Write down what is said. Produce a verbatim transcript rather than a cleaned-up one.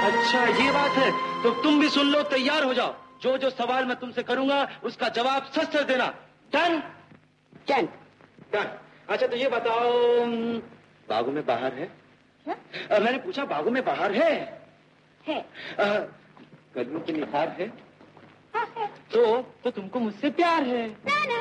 अच्छा ये बात है, तो तुम भी सुन लो, तैयार हो जाओ। जो जो सवाल मैं तुमसे करूंगा उसका जवाब सच सच देना। डन? डन। डन। अच्छा तो ये बताओ, बागों में बाहर है? क्या? आ, मैंने पूछा बागों में बाहर है? है। कलियों के निखार है? हाँ है। तो तो तुमको मुझसे प्यार है? ना ना।